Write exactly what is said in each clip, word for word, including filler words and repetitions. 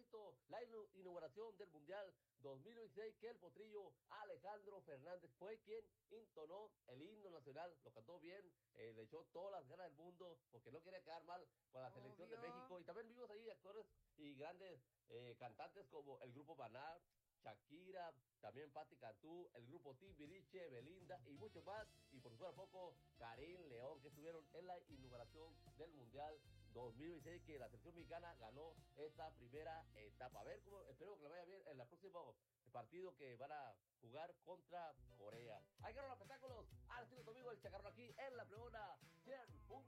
evento, la inauguración del Mundial dos mil veintiséis, que el potrillo Alejandro Fernández fue quien entonó el himno nacional, lo cantó bien, eh, le echó todas las ganas del mundo, porque no quería quedar mal con la selección Obvio. de México. Y también vimos ahí actores y grandes eh, cantantes como el grupo Maná, Shakira, también Patti Cantú, el grupo Timbiriche, Belinda y mucho más. Y por supuesto poco, Karim León, que estuvieron en la inauguración del Mundial dos mil veintiséis, que la selección mexicana ganó esta primera etapa. A ver cómo, espero que le vaya bien en el próximo partido que van a jugar contra Corea. Hay que ver los espectáculos. Ahora estoy conmigo el Chacarrón aquí en la Plebona cien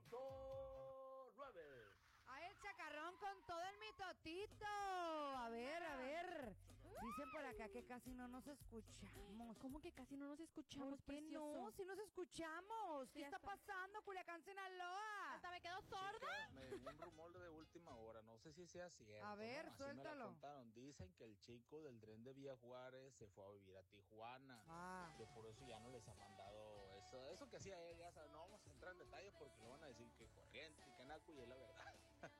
punto nueve. ¡Ay, el chacarrón con todo el mitotito! A ver, a ver. Dicen por acá que casi no nos escuchamos. ¿Cómo que casi no nos escuchamos, ¿Por qué precioso? no? Si nos escuchamos. ¿Qué Sí, está hasta- pasando, Culiacán, Sinaloa? ¿Hasta me quedo sorda? Me dio un rumor de última hora, no sé si sea cierto. A ver, ¿no? Así me suéltalo. la contaron. Dicen que el chico del tren de Villa Juárez se fue a vivir a Tijuana. Ah. Que por eso ya no les ha mandado eso. Eso que hacía él, ya sabes, no vamos a entrar en detalles porque le van a decir que corriente y que naco, y es la verdad.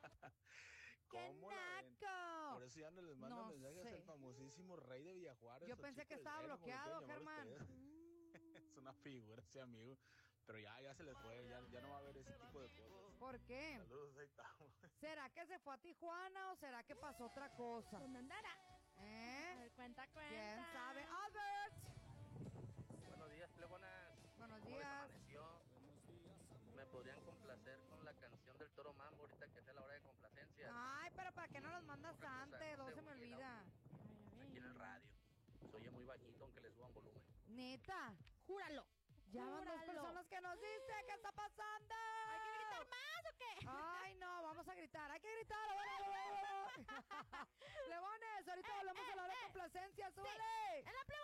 ¡Qué ¿Cómo la ven? naco! Por eso ya no les mandan No mensajes sé. al famosísimo rey de Villa Juárez. Yo o pensé chico que del estaba tren, como lo bloqueado, quieran llamar Germán. ustedes. Es una figura ese amigo. Pero ya, ya se les fue, ya, ya no va a haber ese tipo de cosas. ¿Por qué? Saludos, ahí estamos. ¿Será que se fue a Tijuana o será que pasó otra cosa? ¿Dónde andará? A ¿Eh? ver, cuenta, cuenta. ¿Quién sabe? ¡Albert! Buenos días, plebonas. Buenos ¿Cómo les días. amaneció? ¿Me podrían complacer con la canción del Toro Mambo ahorita que sea la hora de complacencia? Ay, pero ¿para qué no los mandas Otra cosa, antes? no No se se me oye el olvida. A ver, a ver. Aquí en el radio. Se oye muy bajito aunque le suban volumen. Neta. Júralo. Ya van dos Júralo. personas que nos dicen qué está pasando. ¿Hay que gritar más o qué? Ay, no, vamos a gritar. Hay que gritar. ¡Levones! Ahorita volvemos a la hora de complacencia. ¡Súbele! ¡En la pluma!